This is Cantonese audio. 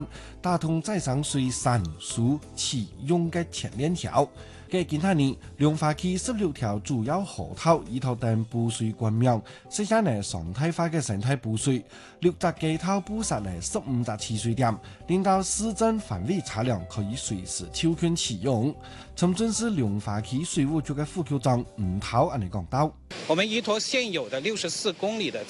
打通再生水sản輸啟用嘅前鏈條。嘅其他年，龍華區16條主要河套依套等捕水管苗，實現呢常態化嘅生態捕水，60幾套捕殺呢15隻起水點，令到市政範圍車輛可以隨時抽權啟用。深圳市龍華區水務局嘅副局長吳濤安尼講到： 我們依託現有的64公里的